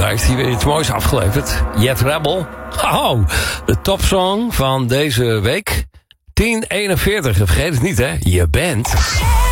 heeft hij weer iets moois afgeleverd. Jet Rebel. Oh, de topsong van deze week. 1041. Vergeet het niet, hè. Je bent...